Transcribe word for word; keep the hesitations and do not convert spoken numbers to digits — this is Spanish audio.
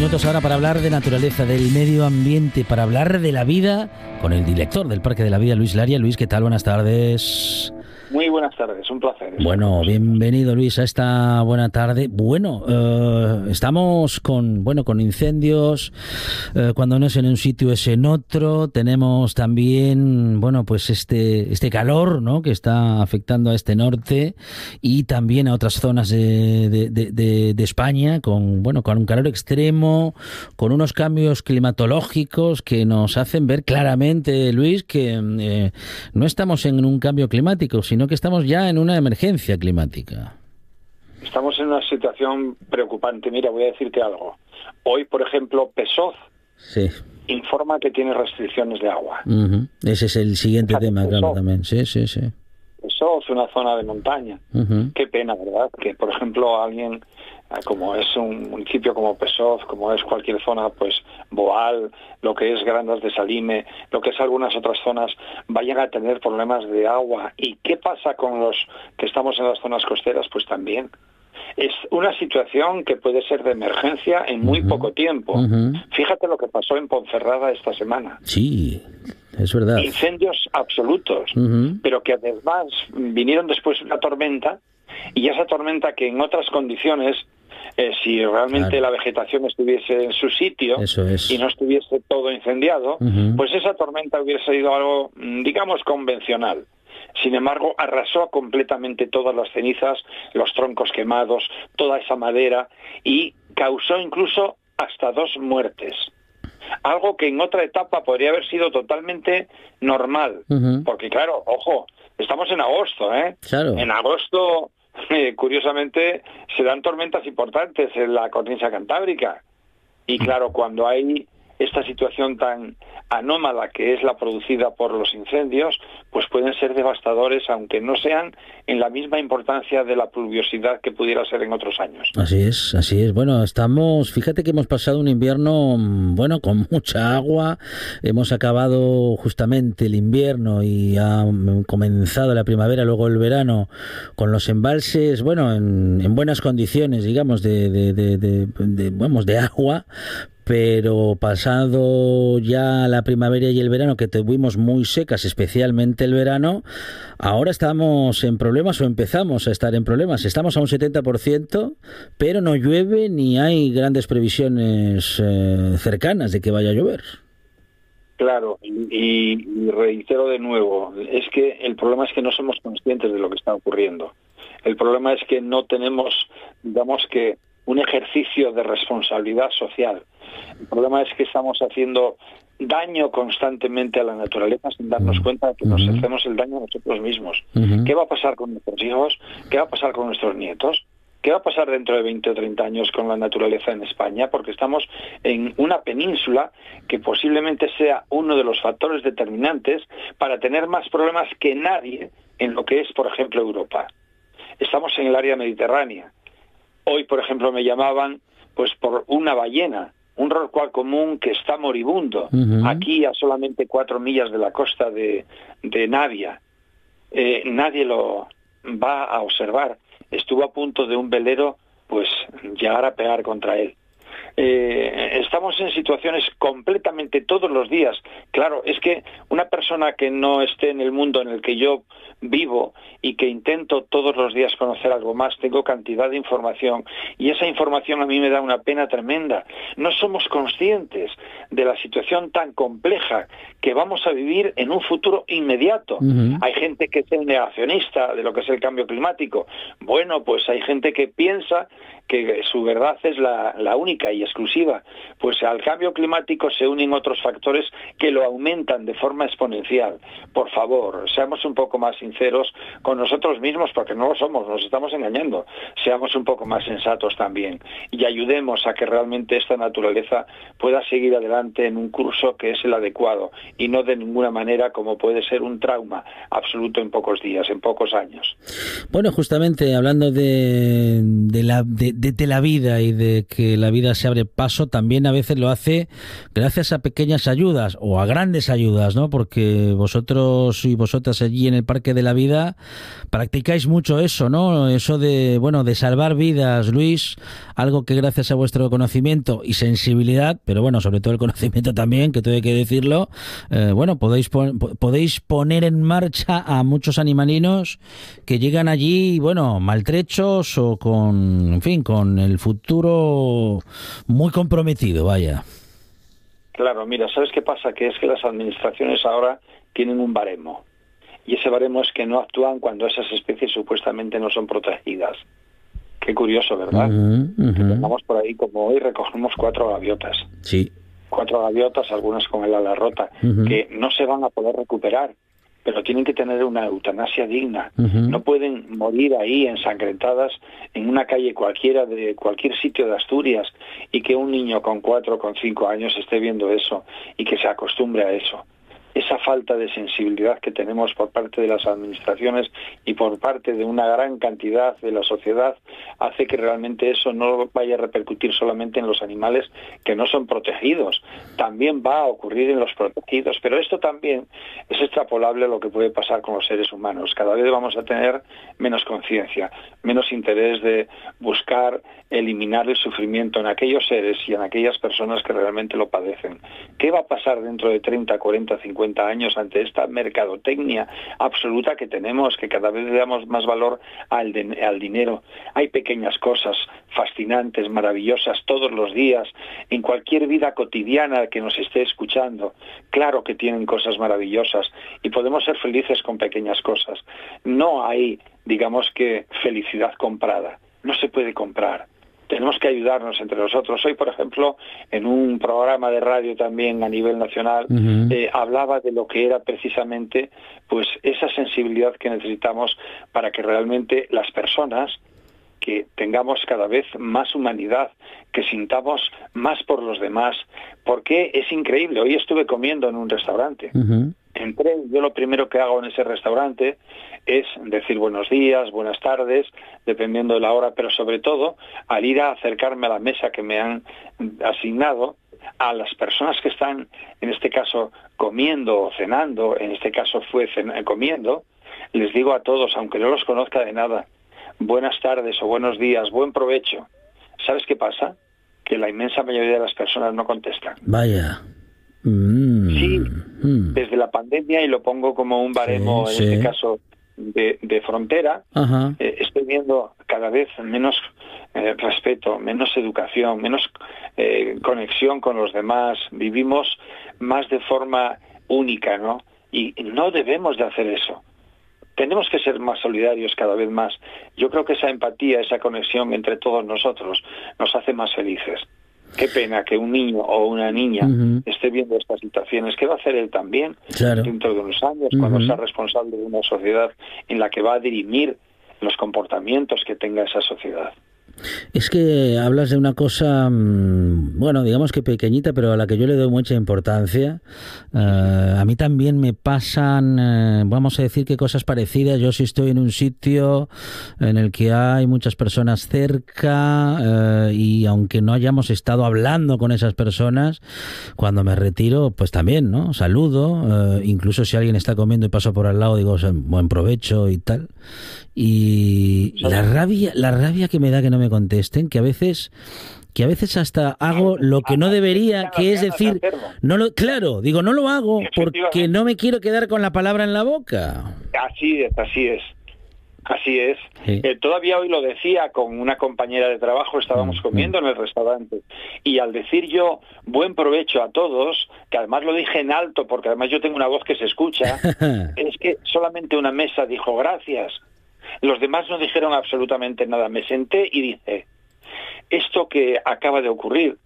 minutos ahora para hablar de naturaleza, del medio ambiente, para hablar de la vida con el director del Parque de la Vida, Luis Laria. Luis, ¿qué tal? Buenas tardes. Muy buenas tardes, un placer. Bueno, bienvenido Luis a esta buena tarde. Bueno, eh, estamos con bueno con incendios, eh, cuando no es en un sitio es en otro. Tenemos también bueno pues este este calor, ¿no?, que está afectando a este norte y también a otras zonas de, de, de, de, de España con bueno con un calor extremo, con unos cambios climatológicos que nos hacen ver claramente, Luis, que eh, no estamos en un cambio climático, sino que estamos ya en una emergencia climática. Estamos en una situación preocupante. Mira, voy a decirte algo. Hoy, por ejemplo, PSOZ sí. informa que tiene restricciones de agua. Uh-huh. Ese es el siguiente Fíjate, tema, claro, también. Sí, sí, sí. PSOZ es una zona de montaña. Uh-huh. Qué pena, ¿verdad? Que, por ejemplo, alguien, como es un municipio como PSOZ, como es cualquier zona, pues Boal, lo que es Grandas de Salime, lo que es algunas otras zonas, vayan a tener problemas de agua. ¿Y qué pasa con los que estamos en las zonas costeras? Pues también. Es una situación que puede ser de emergencia en muy uh-huh. poco tiempo. Uh-huh. Fíjate lo que pasó en Ponferrada esta semana. Sí, es verdad. Incendios absolutos, uh-huh. pero que además vinieron después una tormenta, y esa tormenta que en otras condiciones, eh, si realmente claro. la vegetación estuviese en su sitio es. y no estuviese todo incendiado, uh-huh. pues esa tormenta hubiera sido algo, digamos, convencional. Sin embargo, arrasó completamente todas las cenizas, los troncos quemados, toda esa madera, y causó incluso hasta dos muertes. Algo que en otra etapa podría haber sido totalmente normal. Uh-huh. Porque claro, ojo, estamos en agosto, ¿eh? Claro. En agosto, eh, curiosamente, se dan tormentas importantes en la cornisa cantábrica. Y claro, cuando hay esta situación tan anómala que es la producida por los incendios, pues pueden ser devastadores, aunque no sean en la misma importancia de la pluviosidad que pudiera ser en otros años. Así es, así es. Bueno, estamos, fíjate que hemos pasado un invierno, bueno, con mucha agua. Hemos acabado justamente el invierno y ha comenzado la primavera, luego el verano, con los embalses, bueno, en, en buenas condiciones, digamos, de, de, de, de, de, vamos, de agua. Pero pasado ya la primavera y el verano, que tuvimos muy secas, especialmente el verano, ahora estamos en problemas o empezamos a estar en problemas. Estamos a un setenta por ciento, pero no llueve ni hay grandes previsiones eh, cercanas de que vaya a llover. Claro, y, y reitero de nuevo, es que el problema es que no somos conscientes de lo que está ocurriendo. El problema es que no tenemos, digamos que, un ejercicio de responsabilidad social. El problema es que estamos haciendo daño constantemente a la naturaleza sin darnos cuenta de que nos uh-huh. hacemos el daño a nosotros mismos. Uh-huh. ¿Qué va a pasar con nuestros hijos? ¿Qué va a pasar con nuestros nietos? ¿Qué va a pasar dentro de veinte o treinta años con la naturaleza en España? Porque estamos en una península que posiblemente sea uno de los factores determinantes para tener más problemas que nadie en lo que es, por ejemplo, Europa. Estamos en el área mediterránea. Hoy, por ejemplo, me llamaban pues por una ballena, un rorcual común que está moribundo, uh-huh. aquí a solamente cuatro millas de la costa de, de Navia. Eh, nadie lo va a observar. Estuvo a punto de un velero pues llegar a pegar contra él. Eh, estamos en situaciones completamente todos los días. Claro, es que una persona que no esté en el mundo en el que yo vivo y que intento todos los días conocer algo más, tengo cantidad de información y esa información a mí me da una pena tremenda. No somos conscientes de la situación tan compleja que vamos a vivir en un futuro inmediato. Uh-huh. Hay gente que es el negacionista de lo que es el cambio climático. Bueno, pues hay gente que piensa que su verdad es la, la única y exclusiva. Pues al cambio climático se unen otros factores que lo aumentan de forma exponencial. Por favor, seamos un poco más sinceros con nosotros mismos, porque no lo somos, nos estamos engañando. Seamos un poco más sensatos también y ayudemos a que realmente esta naturaleza pueda seguir adelante en un curso que es el adecuado y no de ninguna manera como puede ser un trauma absoluto en pocos días, en pocos años. Bueno, justamente hablando de, de la de, de, de la vida y de que la vida se abre paso, también a veces lo hace gracias a pequeñas ayudas o a grandes ayudas, ¿no? Porque vosotros y vosotras allí en el Parque de la Vida practicáis mucho eso, ¿no? Eso de, bueno, de salvar vidas, Luis. algo que gracias a vuestro conocimiento y sensibilidad, pero bueno, sobre todo el conocimiento también, que todo hay que decirlo, eh, bueno, podéis, pon, podéis poner en marcha a muchos animalinos que llegan allí, bueno, maltrechos o con, en fin, con el futuro muy comprometido, vaya. Claro, mira, ¿sabes qué pasa? Que es que las administraciones ahora tienen un baremo. Y ese baremo es que no actúan cuando esas especies supuestamente no son protegidas. Qué curioso, ¿verdad? Uh-huh, uh-huh. Vamos por ahí, como hoy recogemos cuatro gaviotas. Sí. Cuatro gaviotas, algunas con el ala rota, uh-huh. que no se van a poder recuperar, pero tienen que tener una eutanasia digna. Uh-huh. No pueden morir ahí ensangrentadas en una calle cualquiera de cualquier sitio de Asturias y que un niño con cuatro, con cinco años esté viendo eso y que se acostumbre a eso. Esa falta de sensibilidad que tenemos por parte de las administraciones y por parte de una gran cantidad de la sociedad hace que realmente eso no vaya a repercutir solamente en los animales que no son protegidos, también va a ocurrir en los protegidos, pero esto también es extrapolable a lo que puede pasar con los seres humanos. Cada vez vamos a tener menos conciencia, menos interés de buscar eliminar el sufrimiento en aquellos seres y en aquellas personas que realmente lo padecen. ¿Qué va a pasar dentro de treinta, cuarenta, cincuenta años ante esta mercadotecnia absoluta que tenemos, que cada vez le damos más valor al, de, al dinero? Hay pequeñas cosas fascinantes, maravillosas, todos los días, en cualquier vida cotidiana que nos esté escuchando. Claro que tienen cosas maravillosas y podemos ser felices con pequeñas cosas. No hay, digamos que, felicidad comprada. No se puede comprar. Tenemos que ayudarnos entre nosotros. Hoy, por ejemplo, en un programa de radio también a nivel nacional, uh-huh. eh, hablaba de lo que era precisamente pues esa sensibilidad que necesitamos para que realmente las personas que tengamos cada vez más humanidad, que sintamos más por los demás, porque es increíble. Hoy estuve comiendo en un restaurante. Uh-huh. Entré, yo lo primero que hago en ese restaurante es decir buenos días, buenas tardes, dependiendo de la hora, pero sobre todo al ir a acercarme a la mesa que me han asignado, a las personas que están, en este caso, comiendo o cenando, en este caso fue cen- comiendo, les digo a todos, aunque no los conozca de nada, buenas tardes o buenos días, buen provecho. ¿Sabes qué pasa? Que la inmensa mayoría de las personas no contestan. Vaya. Mm. Sí, mm. desde la pandemia, y lo pongo como un baremo, sí, en sí. este caso de, de frontera, eh, estoy viendo cada vez menos eh, respeto, menos educación, menos eh, conexión con los demás. Vivimos más de forma única, ¿no? Y no debemos de hacer eso. Tenemos que ser más solidarios cada vez más. Yo creo que esa empatía, esa conexión entre todos nosotros nos hace más felices. Qué pena que un niño o una niña uh-huh. esté viendo estas situaciones. ¿Qué va a hacer él también claro. dentro de unos años, uh-huh. cuando sea responsable de una sociedad en la que va a dirimir los comportamientos que tenga esa sociedad? Es que hablas de una cosa, bueno, digamos que pequeñita, pero a la que yo le doy mucha importancia. Uh, a mí también me pasan, uh, vamos a decir que cosas parecidas. Yo si estoy en un sitio en el que hay muchas personas cerca uh, y aunque no hayamos estado hablando con esas personas, cuando me retiro, pues también, ¿no? Saludo, uh, incluso si alguien está comiendo y paso por al lado, digo, buen provecho y tal. Y la rabia, la rabia que me da que no me contesten, que a veces que a veces hasta hago lo que no debería, que es decir, no lo, claro, digo, no lo hago porque no me quiero quedar con la palabra en la boca. Así es, así es. Así es. Sí. Eh, todavía hoy lo decía con una compañera de trabajo, estábamos mm, comiendo mm. en el restaurante, y al decir yo buen provecho a todos, que además lo dije en alto porque además yo tengo una voz que se escucha, es que solamente una mesa dijo gracias. Los demás no dijeron absolutamente nada. Me senté y dije, esto que acaba de ocurrir